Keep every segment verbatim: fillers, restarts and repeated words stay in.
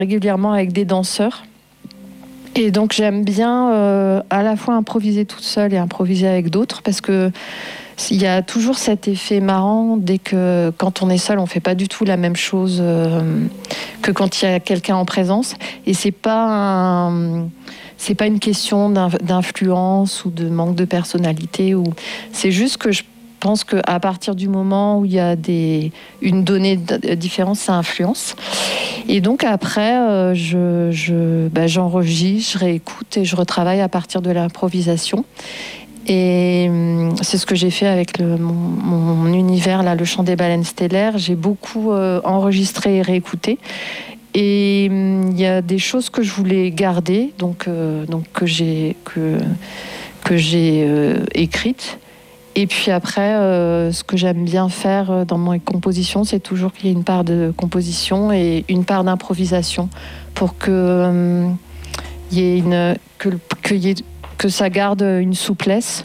régulièrement avec des danseurs. Et donc j'aime bien euh, à la fois improviser toute seule et improviser avec d'autres, parce que il y a toujours cet effet marrant dès que quand on est seul, on fait pas du tout la même chose euh, que quand il y a quelqu'un en présence. Et c'est pas un, c'est pas une question d'influence ou de manque de personnalité, ou c'est juste que je Je pense qu'à partir du moment où il y a des, une donnée de différence, ça influence. Et donc après, euh, je, je, bah, j'enregistre, je réécoute et je retravaille à partir de l'improvisation. Et hum, c'est ce que j'ai fait avec le, mon, mon univers, là, le chant des baleines stellaires. J'ai beaucoup euh, enregistré et réécouté. Et il hum, y a des choses que je voulais garder, donc, euh, donc que j'ai, que, que j'ai euh, écrites. Et puis après, euh, ce que j'aime bien faire dans mes compositions, c'est toujours qu'il y ait une part de composition et une part d'improvisation pour que, euh, y ait une, que, que, y ait, que ça garde une souplesse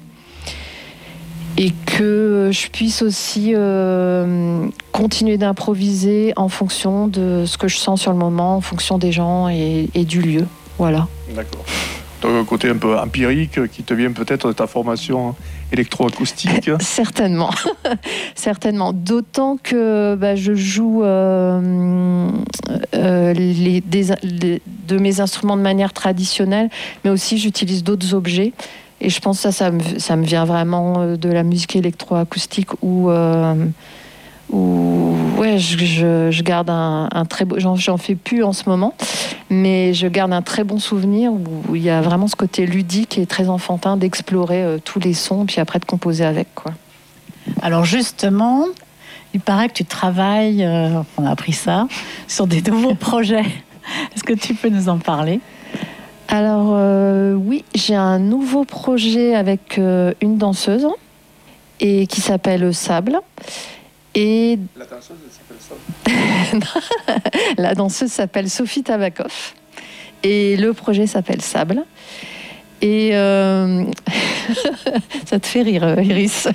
et que je puisse aussi euh, continuer d'improviser en fonction de ce que je sens sur le moment, en fonction des gens et, et du lieu. Voilà. D'accord. Donc un côté un peu empirique qui te vient peut-être de ta formation électroacoustique. Certainement, certainement. D'autant que bah, je joue euh, euh, les, des, les, de mes instruments de manière traditionnelle, mais aussi j'utilise d'autres objets. Et je pense que ça, ça me, ça me vient vraiment de la musique électroacoustique où, euh, où ouais, je, je, je garde un, un très beau... J'en, j'en fais plus en ce moment, mais je garde un très bon souvenir où il y a vraiment ce côté ludique et très enfantin d'explorer euh, tous les sons, puis après de composer avec, quoi. Alors justement, il paraît que tu travailles, euh, on a appris ça, sur des nouveaux projets. Est-ce que tu peux nous en parler ? Alors euh, oui, j'ai un nouveau projet avec euh, une danseuse et qui s'appelle Sable. Et la danseuse s'appelle Sable. La danseuse s'appelle Sophie Tabakoff et le projet s'appelle Sable. Et euh... ça te fait rire, Iris.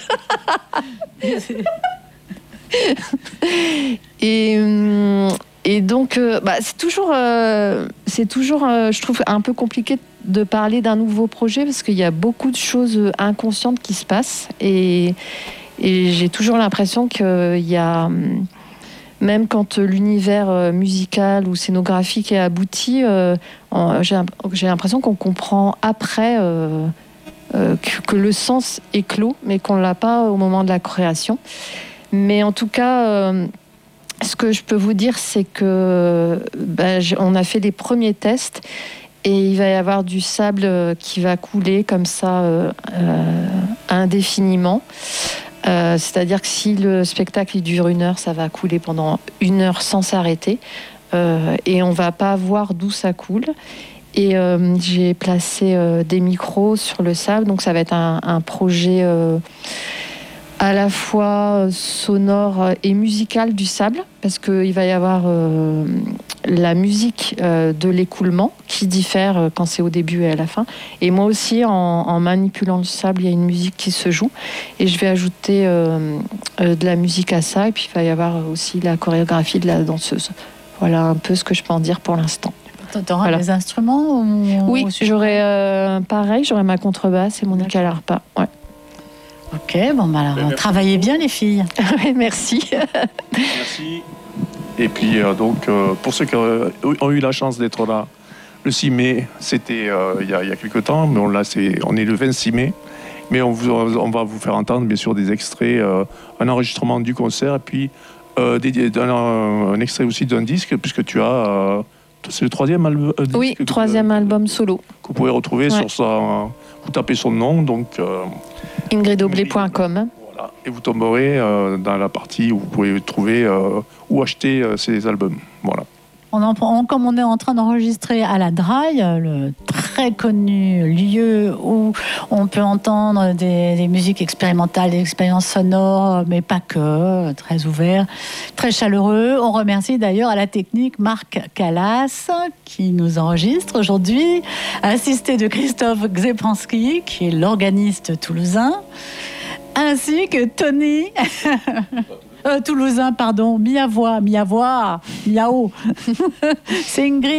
et, et donc, euh, bah, c'est toujours, euh, c'est toujours euh, je trouve, un peu compliqué de parler d'un nouveau projet parce qu'il y a beaucoup de choses inconscientes qui se passent. Et, et j'ai toujours l'impression qu'il y a... Même quand l'univers musical ou scénographique est abouti, euh, j'ai, j'ai l'impression qu'on comprend après euh, euh, que, que le sens est clos, mais qu'on ne l'a pas au moment de la création. Mais en tout cas, euh, ce que je peux vous dire, c'est que bah, on a fait les premiers tests et il va y avoir du sable qui va couler comme ça euh, euh, indéfiniment. Euh, c'est-à-dire que si le spectacle il dure une heure, ça va couler pendant une heure sans s'arrêter euh, et on va pas voir d'où ça coule. Et euh, j'ai placé euh, des micros sur le sable, donc ça va être un, un projet euh, à la fois sonore et musical du sable, parce qu'il va y avoir euh, la musique euh, de l'écoulement qui diffère quand c'est au début et à la fin. Et moi aussi, en, en manipulant le sable, il y a une musique qui se joue. Et je vais ajouter euh, euh, de la musique à ça. Et puis il va y avoir aussi la chorégraphie de la danseuse. Voilà un peu ce que je peux en dire pour l'instant. Tu auras voilà. des instruments ou... Oui, j'aurai euh, pareil, j'aurai ma contrebasse et mon ukalarpa. Ouais. Ok, bon, bah alors, merci. Travaillez bien les filles. Merci. Merci. Et puis, euh, donc, euh, pour ceux qui ont eu la chance d'être là, le six mai, c'était euh, il y, y a quelques temps, mais on, là, c'est, on est le vingt-six mai. Mais on, vous, on va vous faire entendre, bien sûr, des extraits, euh, un enregistrement du concert, et puis euh, des, un, un extrait aussi d'un disque, puisque tu as... Euh, c'est le troisième album euh, Oui, troisième que, album solo. Que vous pouvez retrouver ouais. sur sa... Vous tapez son nom, donc... Euh, ingrid aublé point com. Voilà. Et vous tomberez euh, dans la partie où vous pouvez trouver euh, ou acheter euh, ces albums. Voilà. On en, on, comme on est en train d'enregistrer à la Draille, le très connu lieu où on peut entendre des, des musiques expérimentales, des expériences sonores, mais pas que, très ouvert, très chaleureux. On remercie d'ailleurs à la technique Marc Callas qui nous enregistre aujourd'hui, assisté de Christophe Gzepanski qui est l'organiste toulousain, ainsi que Tony... euh, toulousain, pardon, Miavois, Miavois, Miao. C'est Ingrid.